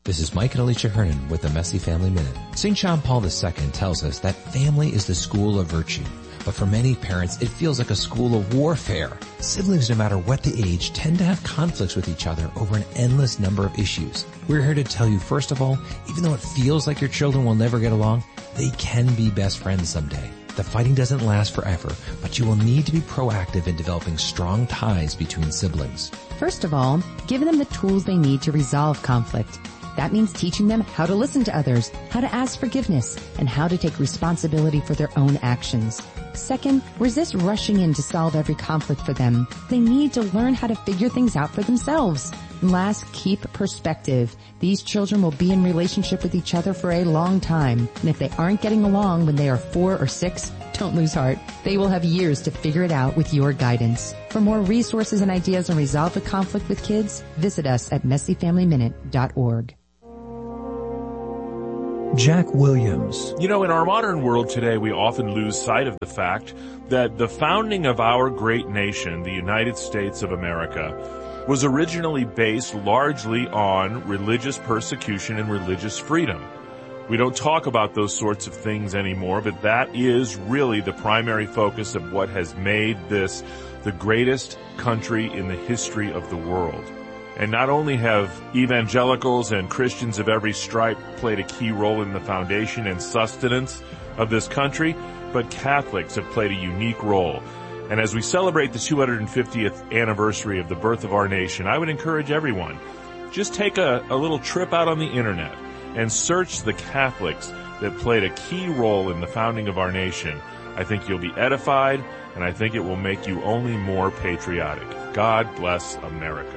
This is Mike and Alicia Hernan with the Messy Family Minute. St. John Paul II tells us that family is the school of virtue. But for many parents, it feels like a school of warfare. Siblings, no matter what the age, tend to have conflicts with each other over an endless number of issues. We're here to tell you, first of all, even though it feels like your children will never get along, they can be best friends someday. The fighting doesn't last forever, but you will need to be proactive in developing strong ties between siblings. First of all, give them the tools they need to resolve conflict. That means teaching them how to listen to others, how to ask forgiveness, and how to take responsibility for their own actions. Second, resist rushing in to solve every conflict for them. They need to learn how to figure things out for themselves. And last, keep perspective. These children will be in relationship with each other for a long time. And if they aren't getting along when they are 4 or 6, don't lose heart. They will have years to figure it out with your guidance. For more resources and ideas on resolve the conflict with kids, visit us at messyfamilyminute.org. Jack Williams. You know, in our modern world today, we often lose sight of the fact that the founding of our great nation, the United States of America, was originally based largely on religious persecution and religious freedom. We don't talk about those sorts of things anymore, but that is really the primary focus of what has made this the greatest country in the history of the world. And not only have evangelicals and Christians of every stripe played a key role in the foundation and sustenance of this country, but Catholics have played a unique role. And as we celebrate the 250th anniversary of the birth of our nation, I would encourage everyone, just take a little trip out on the internet and search the Catholics that played a key role in the founding of our nation. I think you'll be edified, and I think it will make you only more patriotic. God bless America.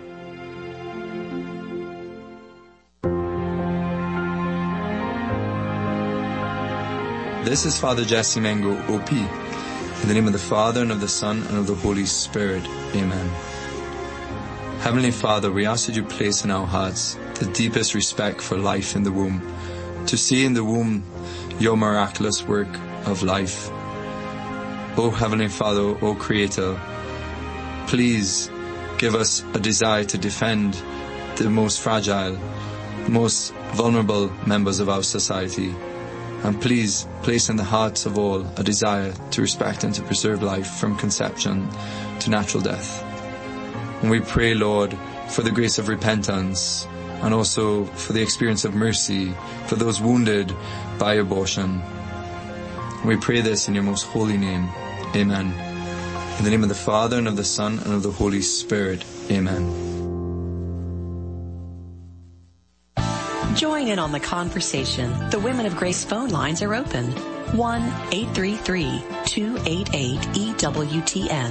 This is Father Jesse Mengo, OP. In the name of the Father, and of the Son, and of the Holy Spirit. Amen. Heavenly Father, we ask that you place in our hearts the deepest respect for life in the womb, to see in the womb your miraculous work of life. O Heavenly Father, O Creator, please give us a desire to defend the most fragile, most vulnerable members of our society. And please place in the hearts of all a desire to respect and to preserve life from conception to natural death. And we pray, Lord, for the grace of repentance and also for the experience of mercy for those wounded by abortion. We pray this in your most holy name. Amen. In the name of the Father, and of the Son, and of the Holy Spirit. Amen. Join in on the conversation. The Women of Grace phone lines are open. 1-833-288-EWTN.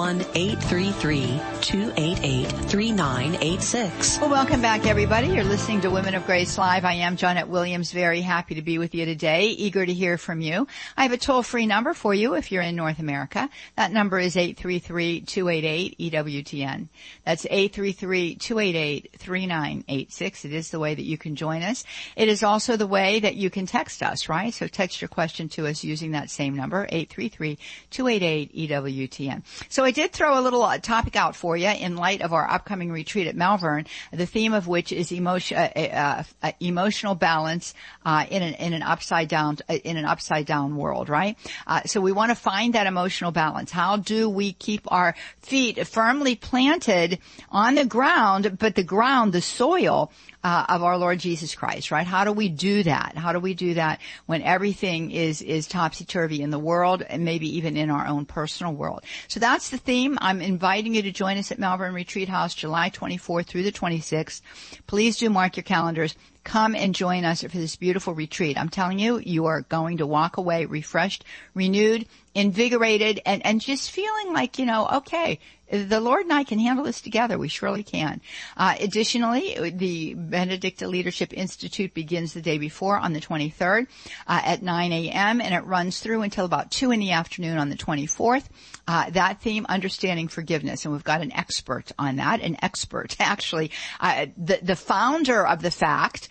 1-833-288-3986. Well, welcome back, everybody. You're listening to Women of Grace Live. I am Janet Williams. Very happy to be with you today. Eager to hear from you. I have a toll-free number for you if you're in North America. That number is 833-288-EWTN. That's 833-288-3986. It is the way that you can join us. It is also the way that you can text us, right? So text your question to us using that same number, 833-288-EWTN. So I did throw a little topic out for you in light of our upcoming retreat at Malvern, the theme of which is emotional balance in an upside down world, right? So we want to find that emotional balance. How do we keep our feet firmly planted on the ground, but the soil of our Lord Jesus Christ, right? How do we do that? How do we do that when everything is topsy-turvy in the world and maybe even in our own personal world? So that's the theme. I'm inviting you to join us at Malvern Retreat House July 24th through the 26th. Please do mark your calendars. Come and join us for this beautiful retreat. I'm telling you, you are going to walk away refreshed, renewed, invigorated, and just feeling like, okay, the Lord and I can handle this together. We surely can. Additionally, the Benedictine Leadership Institute begins the day before on the 23rd at 9 a.m. and it runs through until about 2 in the afternoon on the 24th. That theme, understanding forgiveness, and we've got an expert on that. An expert, actually, the founder of the FACT,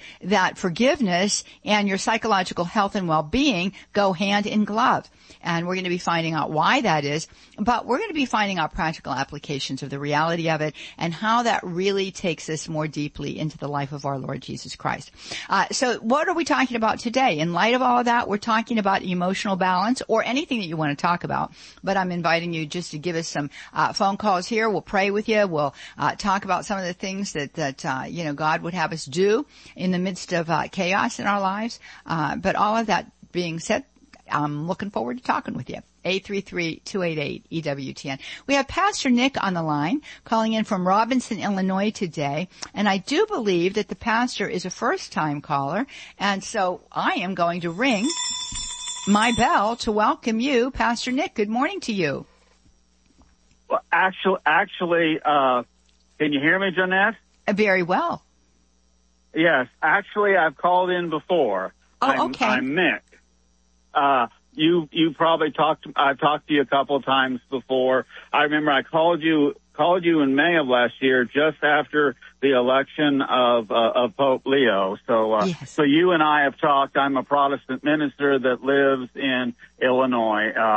that forgiveness and your psychological health and well-being go hand in glove. And we're going to be finding out why that is, but we're going to be finding out practical applications of the reality of it and how that really takes us more deeply into the life of our Lord Jesus Christ. So what are we talking about today? In light of all of that, we're talking about emotional balance or anything that you want to talk about, but I'm inviting you just to give us some phone calls here. We'll pray with you. We'll talk about some of the things that God would have us do in the midst of chaos in our lives. But all of that being said, I'm looking forward to talking with you. 833-288-EWTN. We have Pastor Nick on the line calling in from Robinson, Illinois today. And I do believe that the pastor is a first-time caller. And so I am going to ring my bell to welcome you. Pastor Nick, good morning to you. Well, actually, can you hear me, Jeanette? Very well. Yes. Actually, I've called in before. Oh, okay. I'm Mick. You probably I've talked to you a couple of times before. I remember I called you in May of last year, just after the election of Pope Leo. So, yes. So you and I have talked. I'm a Protestant minister that lives in Illinois.